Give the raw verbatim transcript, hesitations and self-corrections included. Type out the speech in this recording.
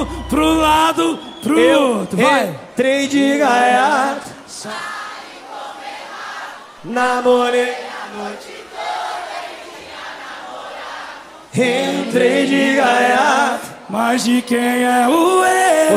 lado, pro lado, pro Eu outro. Vai! entrei de gaiato, namorei a noite toda e tinha namorado. Entrei de gaiato. Mas de quem é o erro?